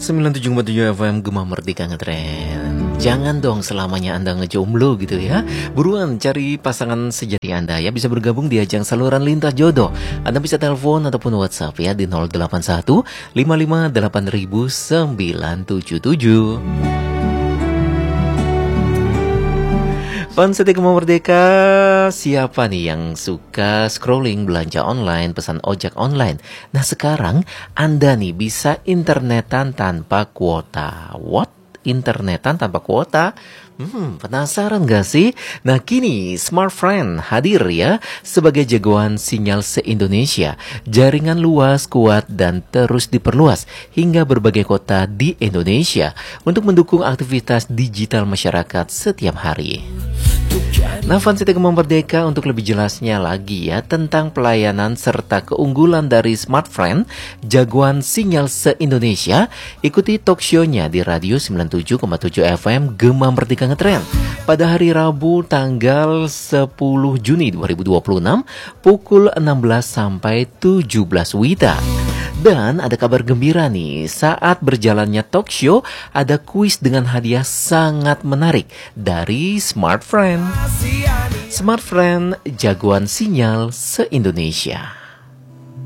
97,7 FM Gema Merdeka Ngetren. Jangan dong selamanya Anda ngejomblo gitu ya. Buruan cari pasangan sejati Anda ya. Bisa bergabung di ajang saluran lintas jodoh. Anda bisa telepon ataupun WhatsApp ya di 081 55 977. Fans setia Gema Merdeka, siapa nih yang suka scrolling belanja online, pesan ojek online? Nah sekarang Anda nih bisa internetan tanpa kuota. What? Internetan tanpa kuota? Penasaran gak sih? Nah kini Smartfren hadir ya sebagai jagoan sinyal se-Indonesia. Jaringan luas, kuat, dan terus diperluas hingga berbagai kota di Indonesia untuk mendukung aktivitas digital masyarakat setiap hari. Nah, fans setia Gema Merdeka, untuk lebih jelasnya lagi ya tentang pelayanan serta keunggulan dari Smartfren, jagoan sinyal se-Indonesia, ikuti talk show-nya di radio 97,7 FM Gema Merdeka Ngetren pada hari Rabu tanggal 10 Juni 2026 pukul 16 sampai 17 WITA. Dan ada kabar gembira nih, saat berjalannya talk show ada kuis dengan hadiah sangat menarik dari Smartfren. Smartfren, jagoan sinyal se-Indonesia.